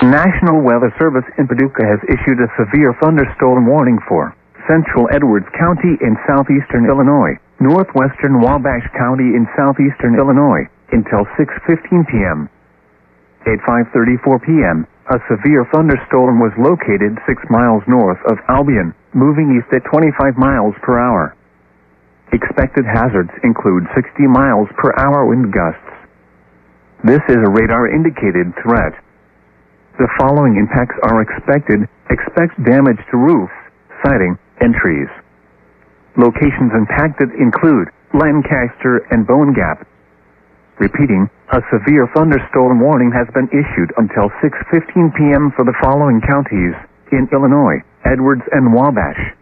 National Weather Service in Paducah has issued a severe thunderstorm warning for central Edwards County in southeastern Illinois, northwestern Wabash County in southeastern Illinois, until 6:15 p.m. At 5:34 p.m., a severe thunderstorm was located 6 miles north of Albion, moving east at 25 miles per hour. Expected hazards include 60 miles per hour wind gusts. This is a radar-indicated threat. The following impacts are expected. Expect damage to roofs, siding, and trees. Locations impacted include Lancaster and Bone Gap. Repeating, a severe thunderstorm warning has been issued until 6:15 p.m. for the following counties in Illinois: Edwards and Wabash.